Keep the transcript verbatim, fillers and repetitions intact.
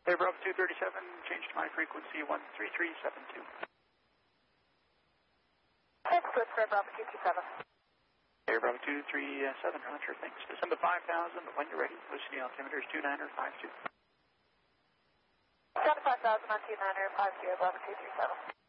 Air Bravo two thirty-seven, change to my frequency one three three seven two. That's good for Air Bravo two two seven. Air Bravo two three seven, roger, thanks. December five thousand, when you're ready, listening altimeter is two niner five two. December five thousand on two niner five two, Air Bravo two three seven.